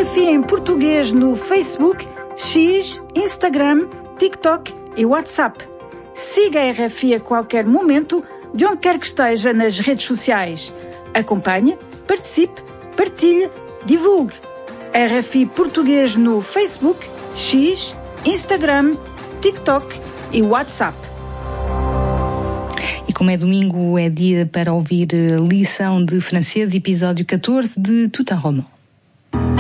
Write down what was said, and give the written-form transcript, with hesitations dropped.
RFI em português no Facebook, X, Instagram, TikTok e WhatsApp. Siga a RFI a qualquer momento, de onde quer que esteja nas redes sociais. Acompanhe, participe, partilhe, divulgue. RFI português no Facebook, X, Instagram, TikTok e WhatsApp. E como é domingo, é dia para ouvir lição de francês, episódio 14 de Tout un roman.